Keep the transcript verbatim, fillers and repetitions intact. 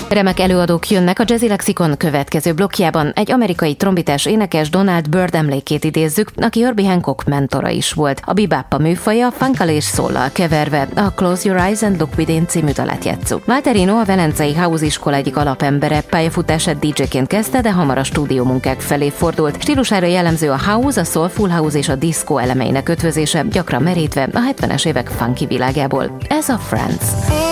Remek előadók jönnek a Jazzy Lexikon következő blokkjában. Egy amerikai trombitás énekes Donald Byrd emlékét idézzük, aki Herbie Hancock mentora is volt. A bebop műfaja funkkal és soul-lal keverve a Close Your Eyes and Look Within című dalát játsszuk. Malterino a velencei House iskola egyik alapembere, pályafutását dé dzséként kezdte, de hamar a stúdiómunkák felé fordult. Stílusára jellemző a house, a soulful house és a disco elemeinek ötvözése, gyakran merítve a hetvenes évek funky világából. Ez a Friends.